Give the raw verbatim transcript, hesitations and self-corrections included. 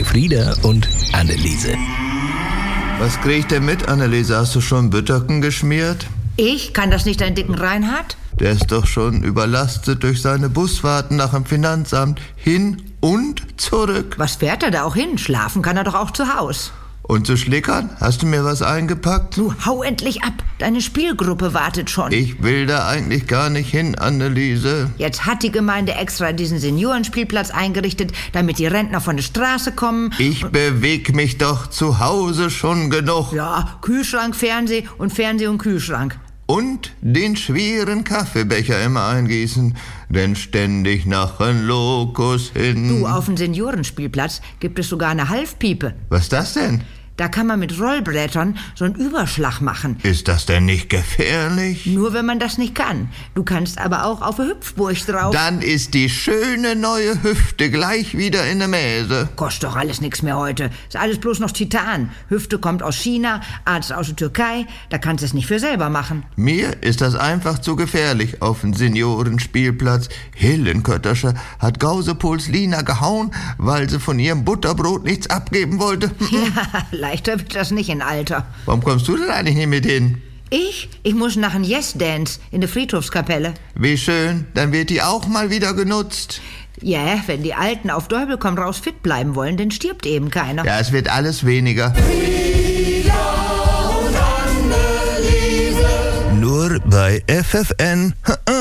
Frieda und Anneliese. Was krieg ich denn mit, Anneliese? Hast du schon Bütterken geschmiert? Ich? Kann das nicht dein dicken Reinhard? Der ist doch schon überlastet durch seine Busfahrten nach dem Finanzamt hin und zurück. Was fährt er da auch hin? Schlafen kann er doch auch zu Haus. Und zu Schlickern? Hast du mir was eingepackt? Du, hau endlich ab. Deine Spielgruppe wartet schon. Ich will da eigentlich gar nicht hin, Anneliese. Jetzt hat die Gemeinde extra diesen Seniorenspielplatz eingerichtet, damit die Rentner von der Straße kommen. Ich beweg mich doch zu Hause schon genug. Ja, Kühlschrank, Fernseh und Fernseh und Kühlschrank. Und den schweren Kaffeebecher immer eingießen, denn ständig nach ein Lokus hin. Du, auf dem Seniorenspielplatz gibt es sogar eine Halfpiepe. Was ist das denn? Da kann man mit Rollbrettern so einen Überschlag machen. Ist das denn nicht gefährlich? Nur wenn man das nicht kann. Du kannst aber auch auf eine Hüpfburg drauf. Dann ist die schöne neue Hüfte gleich wieder in der Mäse. Kostet doch alles nichts mehr heute. Ist alles bloß noch Titan. Hüfte kommt aus China, Arzt aus der Türkei. Da kannst du es nicht für selber machen. Mir ist das einfach zu gefährlich auf dem Seniorenspielplatz. Hillenköttersche hat Gausepols Lina gehauen, weil sie von ihrem Butterbrot nichts abgeben wollte. Ja, leichter wird das nicht in Alter. Warum kommst du denn eigentlich nicht mit hin? Ich? Ich muss nach einem Yes-Dance in der Friedhofskapelle. Wie schön, dann wird die auch mal wieder genutzt. Ja, wenn die Alten auf Däubel komm raus fit bleiben wollen, dann stirbt eben keiner. Ja, es wird alles weniger. Nur bei F F N.